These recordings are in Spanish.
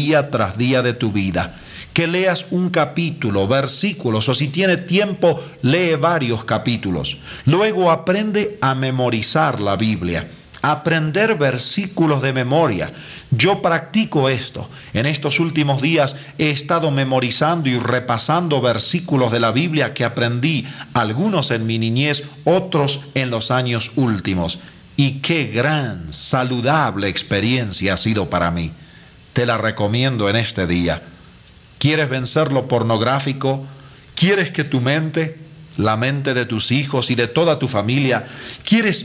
día tras día de tu vida. Que leas un capítulo, versículos, o si tiene tiempo, lee varios capítulos. Luego aprende a memorizar la Biblia, aprender versículos de memoria. Yo practico esto. En estos últimos días he estado memorizando y repasando versículos de la Biblia que aprendí, algunos en mi niñez, otros en los años últimos. Y qué gran, saludable experiencia ha sido para mí. Te la recomiendo en este día. ¿Quieres vencer lo pornográfico? ¿Quieres que tu mente, la mente de tus hijos y de toda tu familia, quieres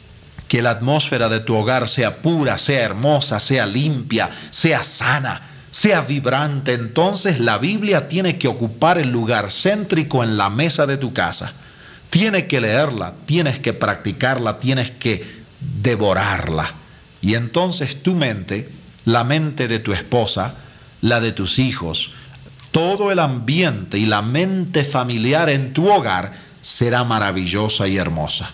que la atmósfera de tu hogar sea pura, sea hermosa, sea limpia, sea sana, sea vibrante? Entonces la Biblia tiene que ocupar el lugar céntrico en la mesa de tu casa. Tienes que leerla, tienes que practicarla, tienes que devorarla. Y entonces tu mente, la mente de tu esposa, la de tus hijos, todo el ambiente y la mente familiar en tu hogar será maravillosa y hermosa.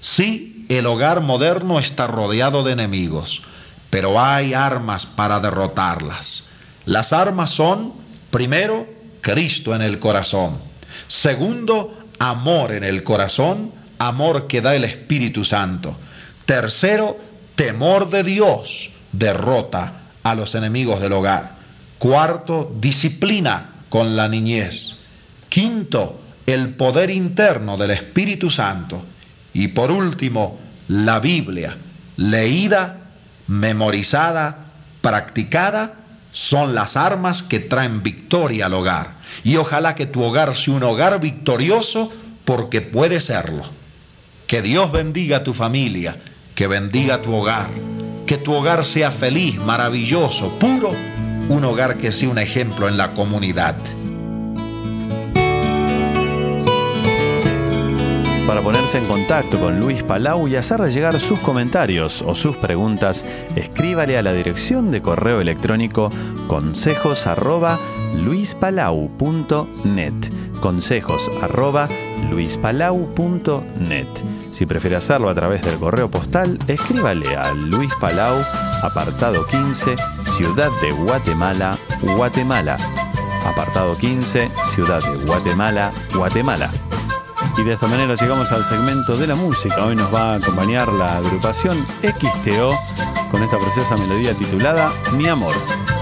Sí, el hogar moderno está rodeado de enemigos, pero hay armas para derrotarlas. Las armas son, primero, Cristo en el corazón. Segundo, amor en el corazón, amor que da el Espíritu Santo. Tercero, temor de Dios, derrota a los enemigos del hogar. Cuarto, disciplina con la niñez. Quinto, el poder interno del Espíritu Santo. Y por último, la Biblia, leída, memorizada, practicada, son las armas que traen victoria al hogar. Y ojalá que tu hogar sea un hogar victorioso, porque puede serlo. Que Dios bendiga a tu familia, que bendiga tu hogar, que tu hogar sea feliz, maravilloso, puro, un hogar que sea un ejemplo en la comunidad. Para ponerse en contacto con Luis Palau y hacerle llegar sus comentarios o sus preguntas, escríbale a la dirección de correo electrónico consejos@luispalau.net. consejos@luispalau.net. Si prefiere hacerlo a través del correo postal, escríbale a Luis Palau, apartado 15, Ciudad de Guatemala, Guatemala. Apartado 15, Ciudad de Guatemala, Guatemala. Y de esta manera llegamos al segmento de la música. Hoy nos va a acompañar la agrupación XTO con esta preciosa melodía titulada Mi Amor.